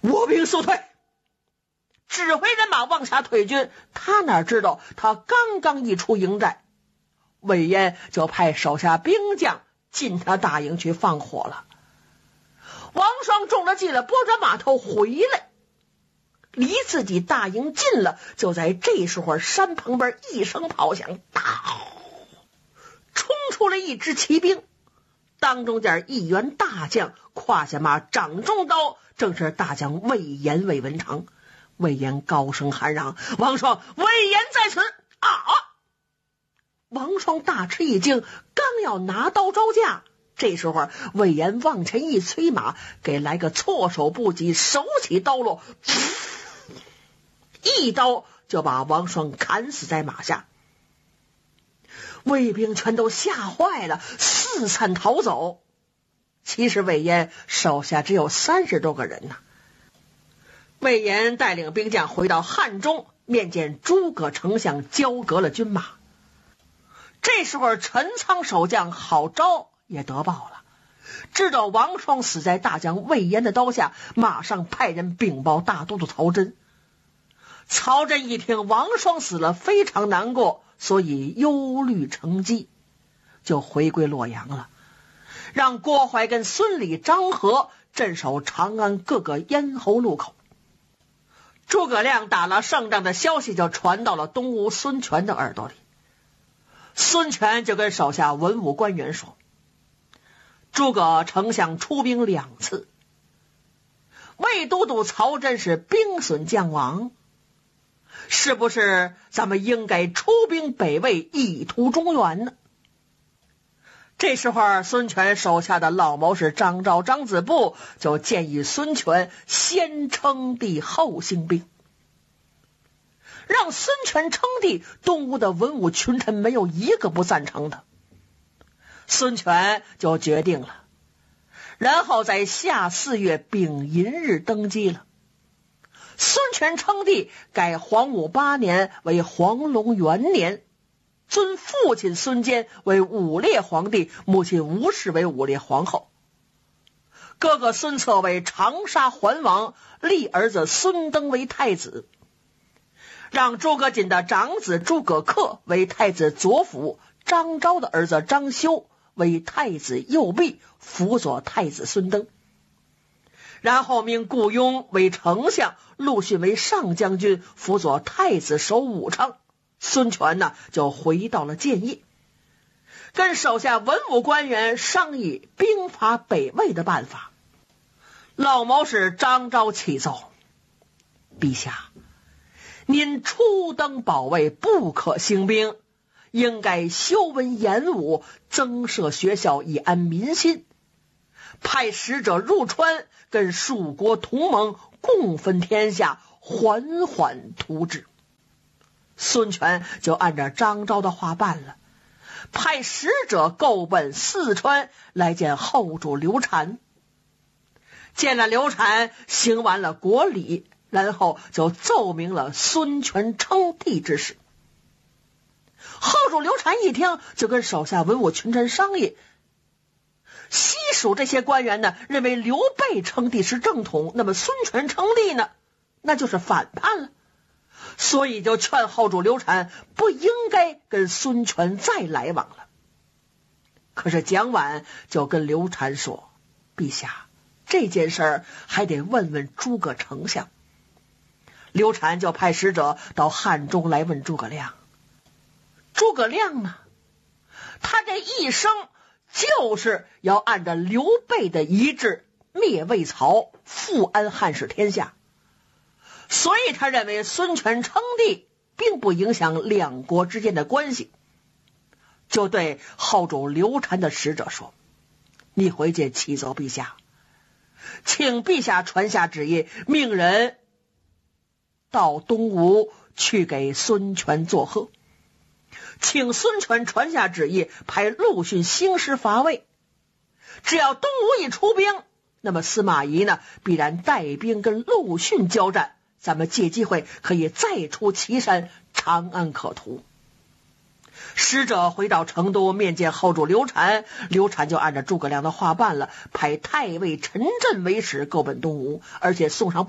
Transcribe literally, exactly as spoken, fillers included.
我兵速退。指挥人马往下推军，他哪知道他刚刚一出营寨，魏延就派手下兵将进他大营去放火了。王双中了计了，拨着马头回来，离自己大营近了。就在这时候，山旁边一声炮响，嗷，冲出了一支骑兵，当中间一员大将胯下马，掌中刀，正是大将魏延魏文长。魏延高声喊嚷：“王双，魏延在此！”啊！王双大吃一惊，刚要拿刀招架，这时候魏延往前一催马，给来个措手不及，手起刀落，一刀就把王双砍死在马下。卫兵全都吓坏了，四散逃走。其实魏延手下只有三十多个人呢。魏延带领兵将回到汉中，面见诸葛丞相，交割了军马。这时候陈仓守将郝昭也得报了，知道王双死在大将魏延的刀下，马上派人禀报大都督曹真。曹真一听王双死了，非常难过，所以忧虑成疾，就回归洛阳了，让郭淮跟孙礼、张合镇守长安各个咽喉路口。诸葛亮打了胜仗的消息就传到了东吴孙权的耳朵里，孙权就跟手下文武官员说：“诸葛丞相出兵两次，魏都督曹真是兵损将亡，是不是咱们应该出兵北魏，以图中原呢？”这时候孙权手下的老谋士张昭、张子布就建议孙权先称帝后兴兵。让孙权称帝，东吴的文武群臣没有一个不赞成的。孙权就决定了，然后在夏四月丙寅日登基了。孙权称帝，改黄武八年为黄龙元年，尊父亲孙坚为武烈皇帝，母亲吴氏为武烈皇后，哥哥孙策为长沙桓王，立儿子孙登为太子，让诸葛瑾的长子诸葛恪为太子左辅，张昭的儿子张修为太子右弼，辅佐太子孙登。然后命顾雍为丞相，陆逊为上将军，辅佐太子守武昌。孙权呢，就回到了建业，跟手下文武官员商议兵伐北魏的办法。老谋士张昭启奏：“陛下，您初登保卫，不可兴兵，应该修文言武，增设学校，以安民心，派使者入川，跟蜀国同盟，共分天下，缓缓图治。”孙权就按照张昭的话办了，派使者够奔四川来见后主刘禅。见了刘禅，行完了国礼，然后就奏明了孙权称帝之事。后主刘禅一听，就跟手下文武群臣商议，西蜀这些官员呢，认为刘备称帝是正统，那么孙权称帝呢，那就是反叛了，所以就劝后主刘禅不应该跟孙权再来往了。可是蒋琬就跟刘禅说：“陛下，这件事儿还得问问诸葛丞相。”刘禅就派使者到汉中来问诸葛亮。诸葛亮呢，他这一生就是要按照刘备的遗志灭魏曹，复安汉室天下，所以他认为孙权称帝并不影响两国之间的关系，就对后主刘禅的使者说：“你回去启奏陛下，请陛下传下旨意，命人到东吴去给孙权作贺，请孙权传下旨意，派陆逊兴师伐魏。只要东吴一出兵，那么司马懿呢，必然带兵跟陆逊交战，咱们借机会可以再出祁山，长安可图。”使者回到成都面见后主刘禅，刘禅就按照诸葛亮的话办了，派太尉陈震为使，够奔东吴，而且送上